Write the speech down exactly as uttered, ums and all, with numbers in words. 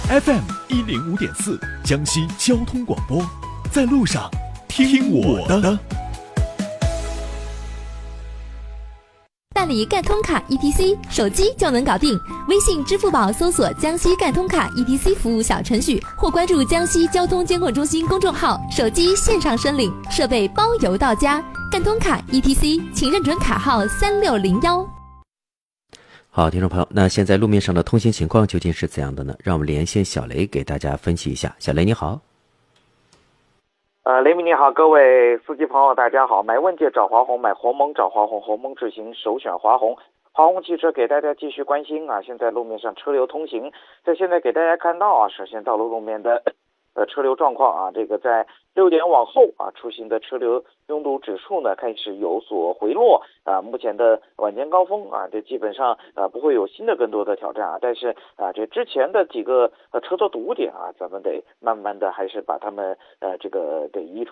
F M 一零五点四，江西交通广播，在路上听我的。 办理赣通卡 E T C， 手机就能搞定。微信、支付宝搜索江西赣通卡 E T C 服务小程序，或关注江西交通监控中心公众号，手机线上申领，设备包邮到家。赣通卡 E T C， 请认准卡号三六零一。 好，听众朋友，那现在路面上的通行情况究竟是怎样的呢？让我们连线小雷给大家分析一下。小雷你好。 呃，雷米你好，各位司机朋友大家好。买问界找华虹，买鸿蒙找华虹，鸿蒙智行首选华虹。华虹汽车给大家继续关心啊，现在路面上车流通行，在现在给大家看到啊，首先道路路面的呃车流状况啊，这个在六点往后啊，出行的车流拥堵指数呢开始有所回落啊，目前的晚间高峰啊，这基本上啊不会有新的更多的挑战啊，但是啊这之前的几个呃车多堵点啊，咱们得慢慢的还是把它们呃这个给移除。